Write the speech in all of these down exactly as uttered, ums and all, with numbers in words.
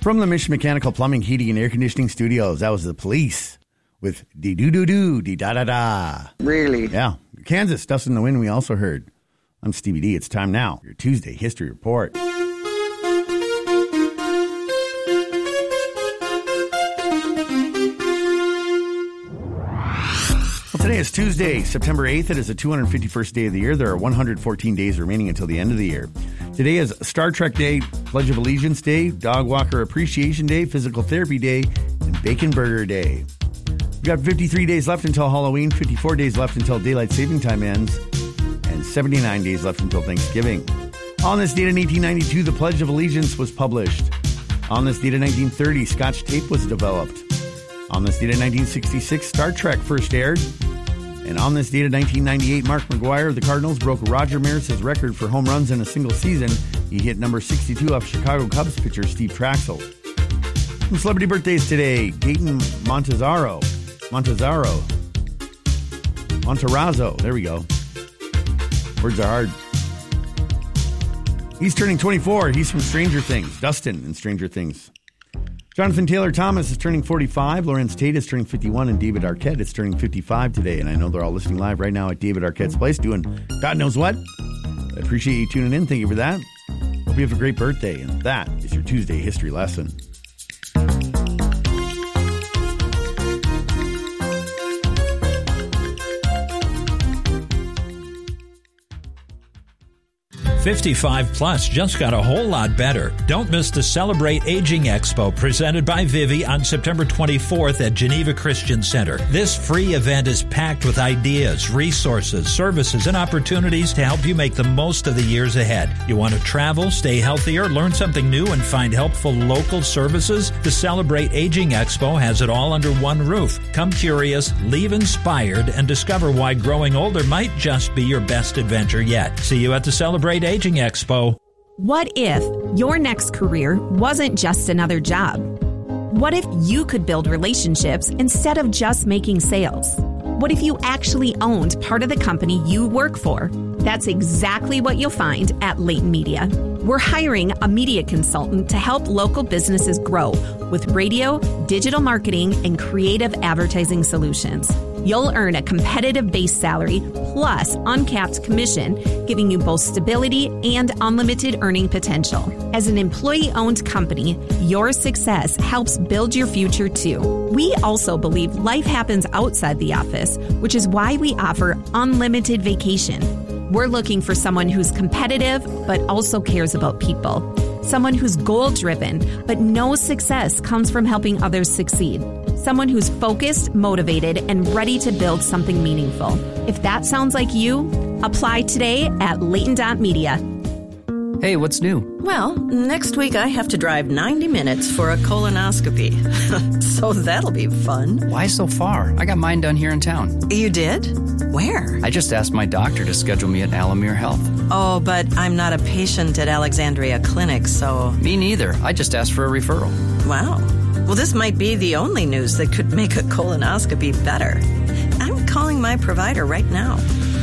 From the Mission Mechanical Plumbing, Heating, and Air Conditioning Studios, that was The Police with dee-doo-doo-doo, dee-da-da-da. Really? Yeah. Kansas, Dust in the Wind, we also heard. I'm Stevie D. It's time now for your Tuesday History Report. Today is Tuesday, September eighth. It is the two hundred fifty-first day of the year. There are one hundred fourteen days remaining until the end of the year. Today is Star Trek Day, Pledge of Allegiance Day, Dog Walker Appreciation Day, Physical Therapy Day, and Bacon Burger Day. We've got fifty-three days left until Halloween, fifty-four days left until Daylight Saving Time ends, and seventy-nine days left until Thanksgiving. On this date in eighteen ninety-two, the Pledge of Allegiance was published. On this date in nineteen thirty, Scotch tape was developed. On this date in nineteen sixty-six, Star Trek first aired. And on this date in nineteen ninety-eight, Mark McGwire of the Cardinals broke Roger Maris's record for home runs in a single season. He hit number sixty-two off Chicago Cubs pitcher Steve Traxel. Some celebrity birthdays today. Gaten Montazaro. Montazaro. Monterrazzo. There we go. Words are hard. He's turning twenty-four. He's from Stranger Things. Dustin in Stranger Things. Jonathan Taylor Thomas is turning forty-five. Lawrence Tate is turning fifty-one. And David Arquette is turning fifty-five today. And I know they're all listening live right now at David Arquette's place doing God knows what. I appreciate you tuning in. Thank you for that. Hope you have a great birthday. And that is your Tuesday history lesson. fifty-five plus just got a whole lot better. Don't miss the Celebrate Aging Expo presented by Vivi on September twenty-fourth at Geneva Christian Center. This free event is packed with ideas, resources, services, and opportunities to help you make the most of the years ahead. You want to travel, stay healthier, learn something new, and find helpful local services? The Celebrate Aging Expo has it all under one roof. Come curious, leave inspired, and discover why growing older might just be your best adventure yet. See you at the Celebrate Aging Expo. What if your next career wasn't just another job? What if you could build relationships instead of just making sales? What if you actually owned part of the company you work for? That's exactly what you'll find at Leighton Media. We're hiring a media consultant to help local businesses grow with radio, digital marketing, and creative advertising solutions. You'll earn a competitive base salary plus uncapped commission, giving you both stability and unlimited earning potential. As an employee-owned company, your success helps build your future too. We also believe life happens outside the office, which is why we offer unlimited vacation. We're looking for someone who's competitive but also cares about people. Someone who's goal-driven but knows success comes from helping others succeed. Someone who's focused, motivated, and ready to build something meaningful. If that sounds like you, apply today at Leighton dot media. Hey, what's new? Well, next week I have to drive ninety minutes for a colonoscopy. So that'll be fun. Why so far? I got mine done here in town. You did? Where? I just asked my doctor to schedule me at Alamere Health. Oh, but I'm not a patient at Alexandria Clinic, so... Me neither. I just asked for a referral. Wow. Well, this might be the only news that could make a colonoscopy better. I'm calling my provider right now.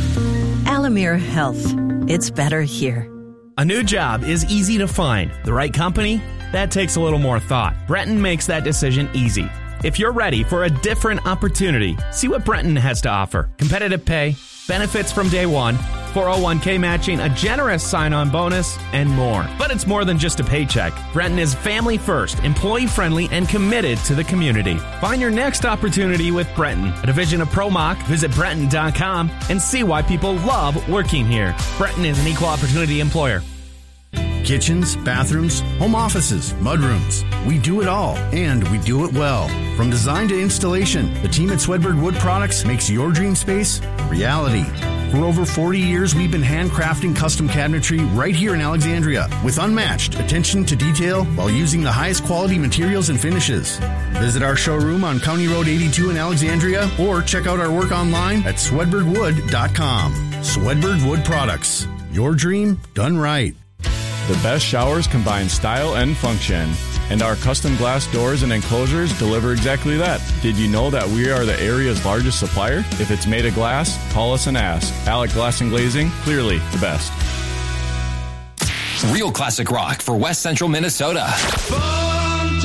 Alamere Health. It's better here. A new job is easy to find. The right company? That takes a little more thought. Brenton makes that decision easy. If you're ready for a different opportunity, see what Brenton has to offer. Competitive pay, benefits from day one, four oh one k matching, a generous sign-on bonus, and more. But it's more than just a paycheck. Brenton is family first, employee-friendly, and committed to the community. Find your next opportunity with Brenton, a division of ProMock. Visit Brenton dot com and see why people love working here. Brenton is an equal opportunity employer. Kitchens, bathrooms, home offices, mudrooms. We do it all, and we do it well. From design to installation, the team at Swedberg Wood Products makes your dream space a reality. For over forty years, we've been handcrafting custom cabinetry right here in Alexandria with unmatched attention to detail while using the highest quality materials and finishes. Visit our showroom on County Road eighty-two in Alexandria or check out our work online at swedberg wood dot com. Swedberg Wood Products. Your dream done right. The best showers combine style and function, and our custom glass doors and enclosures deliver exactly that. Did you know that we are the area's largest supplier? If it's made of glass, call us and ask. Alec Glass and Glazing, clearly the best. Real classic rock for West Central Minnesota. Fun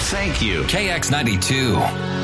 Thank you. K X ninety-two.